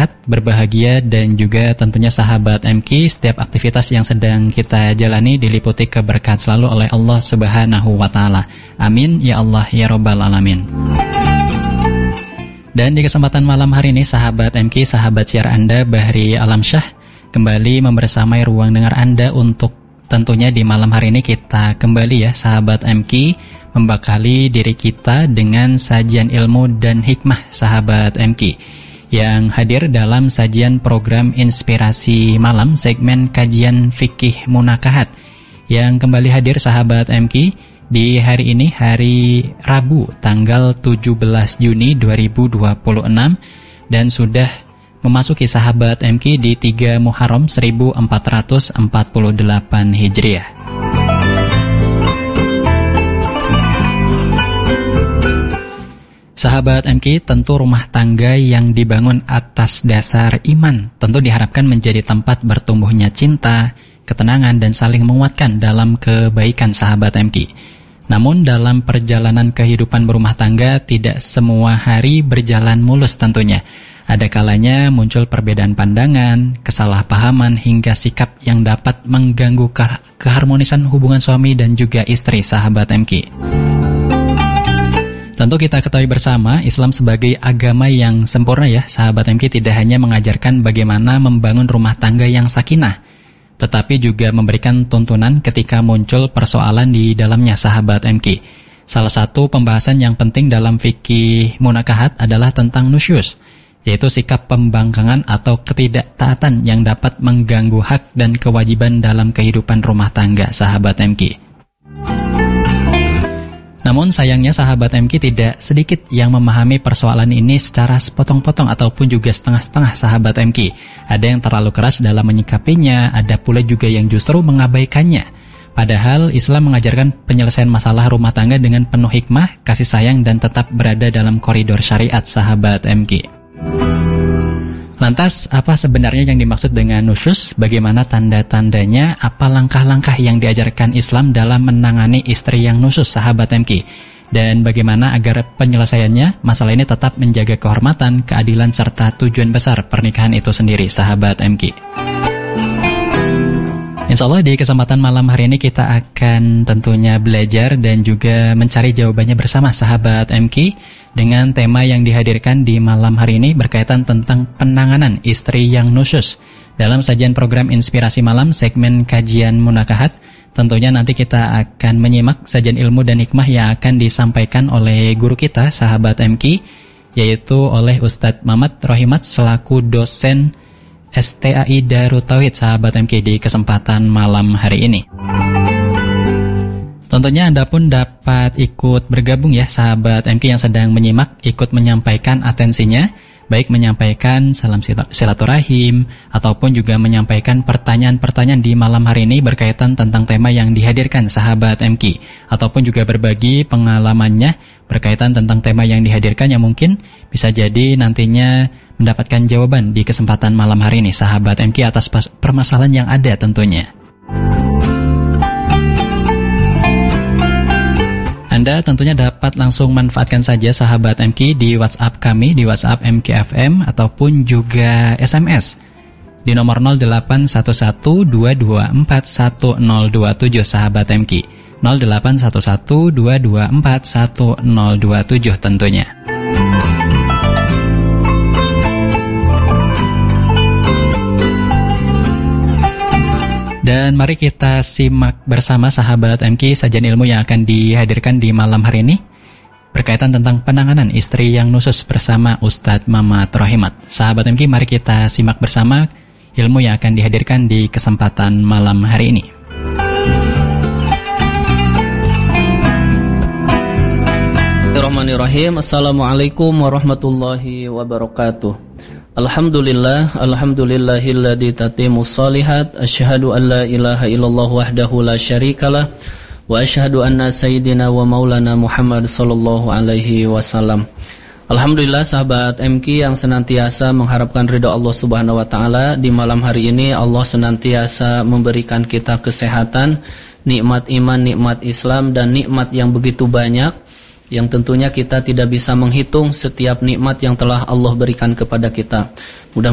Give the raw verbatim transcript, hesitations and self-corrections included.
sehat, berbahagia, dan juga tentunya sahabat M K, setiap aktivitas yang sedang kita jalani diliputi keberkahan selalu oleh Allah Subhanahu wa Ta'ala. Amin ya Allah ya Rabbal Alamin. Dan di kesempatan malam hari ini, sahabat M K, sahabat siar Anda Bahri Alamsyah kembali membersamai ruang dengar Anda untuk tentunya di malam hari ini kita kembali ya sahabat M K membekali diri kita dengan sajian ilmu dan hikmah sahabat M K yang hadir dalam sajian program Inspirasi Malam segmen kajian fikih munakahat yang kembali hadir sahabat M K di hari ini, hari Rabu tanggal tujuh belas Juni dua ribu dua puluh enam, dan sudah memasuki sahabat M K di tiga Muharram seribu empat ratus empat puluh delapan Hijriah. Sahabat M K, tentu rumah tangga yang dibangun atas dasar iman tentu diharapkan menjadi tempat bertumbuhnya cinta, ketenangan, dan saling menguatkan dalam kebaikan sahabat M K. Namun dalam perjalanan kehidupan berumah tangga tidak semua hari berjalan mulus tentunya. Ada kalanya muncul perbedaan pandangan, kesalahpahaman, hingga sikap yang dapat mengganggu ke- keharmonisan hubungan suami dan juga istri sahabat M K. Tentu kita ketahui bersama, Islam sebagai agama yang sempurna ya, sahabat M K, tidak hanya mengajarkan bagaimana membangun rumah tangga yang sakinah, tetapi juga memberikan tuntunan ketika muncul persoalan di dalamnya sahabat M K. Salah satu pembahasan yang penting dalam fikih munakahat adalah tentang nusyus, yaitu sikap pembangkangan atau ketidaktaatan yang dapat mengganggu hak dan kewajiban dalam kehidupan rumah tangga sahabat M K. Namun sayangnya sahabat M K, tidak sedikit yang memahami persoalan ini secara sepotong-potong ataupun juga setengah-setengah sahabat M K. Ada yang terlalu keras dalam menyikapinya, ada pula juga yang justru mengabaikannya. Padahal Islam mengajarkan penyelesaian masalah rumah tangga dengan penuh hikmah, kasih sayang, dan tetap berada dalam koridor syariat sahabat M K. Lantas, apa sebenarnya yang dimaksud dengan nusyus? Bagaimana tanda-tandanya? Apa langkah-langkah yang diajarkan Islam dalam menangani istri yang nusyus sahabat M K? Dan bagaimana agar penyelesaiannya masalah ini tetap menjaga kehormatan, keadilan, serta tujuan besar pernikahan itu sendiri sahabat M K? Insya Allah di kesempatan malam hari ini kita akan tentunya belajar dan juga mencari jawabannya bersama sahabat M K dengan tema yang dihadirkan di malam hari ini berkaitan tentang penanganan istri yang nusyus. Dalam sajian program Inspirasi Malam segmen kajian munakahat, tentunya nanti kita akan menyimak sajian ilmu dan hikmah yang akan disampaikan oleh guru kita sahabat M K, yaitu oleh Ustadz Mamat Rohimat selaku dosen S T A I Darut Tauhid sahabat M K di kesempatan malam hari ini. Tentunya Anda pun dapat ikut bergabung ya sahabat M K yang sedang menyimak, ikut menyampaikan atensinya, baik menyampaikan salam silaturahim ataupun juga menyampaikan pertanyaan-pertanyaan di malam hari ini berkaitan tentang tema yang dihadirkan sahabat M K, ataupun juga berbagi pengalamannya berkaitan tentang tema yang dihadirkan yang mungkin bisa jadi nantinya mendapatkan jawaban di kesempatan malam hari ini sahabat M K atas permasalahan yang ada tentunya. Anda tentunya dapat langsung manfaatkan saja sahabat M K di WhatsApp kami, di WhatsApp M K F M, ataupun juga S M S di nomor nol delapan satu satu dua dua empat satu nol dua tujuh sahabat M K, nol delapan satu satu dua dua empat satu nol dua tujuh tentunya. Dan mari kita simak bersama sahabat M K sajian ilmu yang akan dihadirkan di malam hari ini berkaitan tentang penanganan istri yang nusyus bersama Ustadz Mamat Rohimat. Sahabat M K, mari kita simak bersama ilmu yang akan dihadirkan di kesempatan malam hari ini. Bismillahirrahmanirrahim. Assalamualaikum warahmatullahi wabarakatuh. Alhamdulillah, alhamdulillahilladzi tatimus shalihat, asyhadu an la ilaha illallah wahdahu la syarikalah, wa asyhadu anna sayyidina wa maulana Muhammad sallallahu alaihi wasallam. Alhamdulillah sahabat M K yang senantiasa mengharapkan ridha Allah Subhanahu wa taala, di malam hari ini Allah senantiasa memberikan kita kesehatan, nikmat iman, nikmat Islam, dan nikmat yang begitu banyak yang tentunya kita tidak bisa menghitung setiap nikmat yang telah Allah berikan kepada kita. Mudah